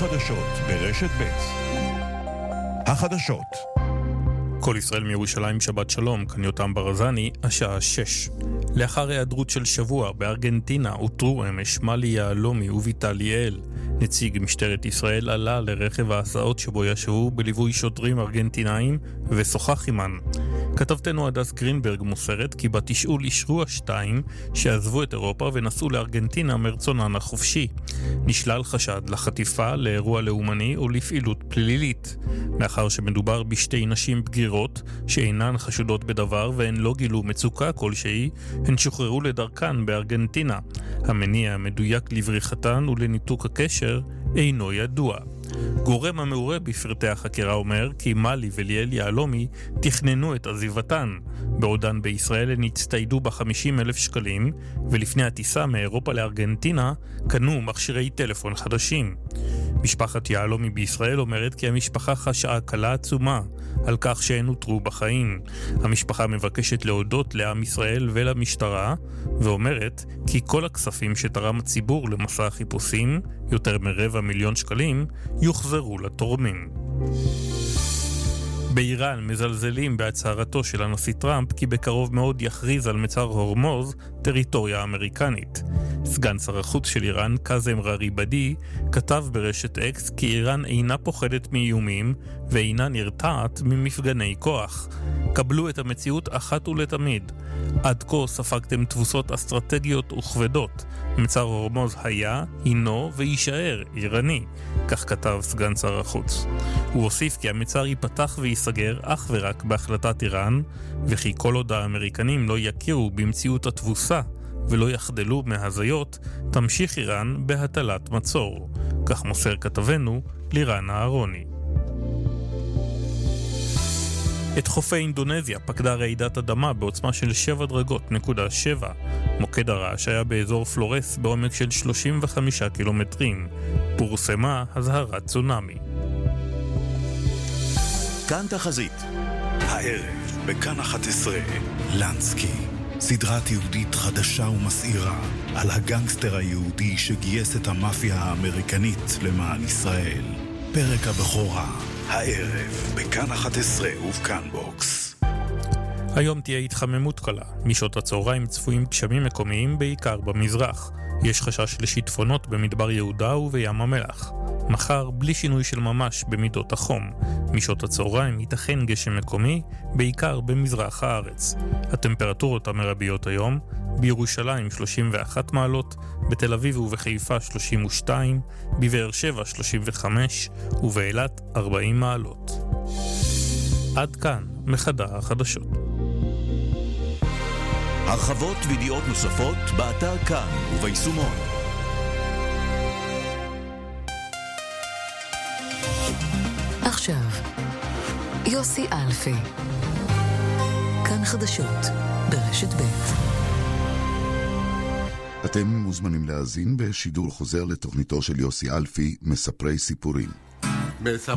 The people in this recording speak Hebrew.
החדשות ברשת ב'. החדשות. כל ישראל מירושלים, שבת שלום, כאן יותם ברזני, השעה 6. לאחר היעדרות של שבוע בארגנטינה אותרו אמש מלי יהלומי וויטליאל. נציג משטרת ישראל עלה לרכב ההסעות שבו ישבו בליווי שוטרים ארגנטינאים ושוחח עימן. כתבתנו הדס גרינברג מוסרת כי בתשאול אישרו השתיים שעזבו את אירופה ונסעו לארגנטינה מרצונן החופשי. נשלל חשד לחטיפה, לאירוע לאומני או לפעילות פלילית. מאחר שמדובר בשתי נשים בגירות שאינן חשודות בדבר והן לא גילו מצוקה כלשהי, הן שוחררו לדרכן בארגנטינה. המניע המדויק לבריחתן ולניתוק הקשר אינו ידוע. גורם המעורה בפרטי החקירה אומר כי מלי וליאל יהלומי תכננו את עזיבתן. בעודן בישראל הן הצטיידו ב50,000 שקלים, ולפני הטיסה מאירופה לארגנטינה קנו מכשירי טלפון חדשים. משפחת יהלומי בישראל אומרת כי המשפחה חשה הקלה עצומה על כך שהן הותרו בחיים. המשפחה מבקשת להודות לעם ישראל ולמשטרה, ואומרת כי כל הכספים שתרם הציבור למסע החיפושים, יותר מ250,000 שקלים, יוחזרו לתורמים. באיראן מזלזלים בהצהרתו של הנשיא טראמפ כי בקרוב מאוד יכריז על מצר הורמוז טריטוריה אמריקנית. סגן שר החוץ של איראן, קאזם ראריבדי, כתב ברשת אקס כי איראן אינה פוחדת מאיומים ואינה נרתעת ממפגני כוח. קבלו את המציאות אחת ולתמיד. עד כה ספגתם תבוסות אסטרטגיות וכבדות. מצר הורמוז היה, הינו ויישאר איראני, כך כתב סגן שר החוץ. הוא הוסיף כי המצר ייפתח וייסגר אך ורק בהחלטת איראן, וכי כל עוד האמריקנים לא יכירו במציאות התבוסה ולא יחדלו מהזיות, תמשיך איראן בהטלת מצור. כך מוסר כתבנו לירן אהרוני. את חופי אינדונזיה פקדה רעידת אדמה בעוצמה של 7.7. מוקד הרעש היה באזור פלורס בעומק של 35 קילומטרים. פורסמה הזהרת צונאמי. כאן תחזית. הערב בכאן 11 לנסקי. סדרת יהודית חדשה ומסעירה על הגנגסטר היהודי שגייס את המאפיה האמריקנית למען ישראל. פרק הבכורה, הערב בכאן 11 ובכאן בוקס. היום תהיה התחממות קלה. משעות הצהריים צפויים גשמים מקומיים בעיקר במזרח. יש חשש לשיטפונות במדבר יהודה ובים המלח. מחר בלי שינוי של ממש במידות החום. משעות הצהריים ייתכן גשם מקומי בעיקר במזרח הארץ. הטמפרטורות המרביות היום: בירושלים 31 מעלות, בתל אביב ובחיפה 32, בבאר שבע 35 ובאילת 40 מעלות. עד כאן מחדר החדשות. הרחבות וידיעות נוספות באתר כאן וביישומון. עכשיו יוסי אלפי, כאן חדשות ברשת ב'. אתם מוזמנים להאזין בשידור חוזר לתוכניתו של יוסי אלפי, מספרי סיפורים.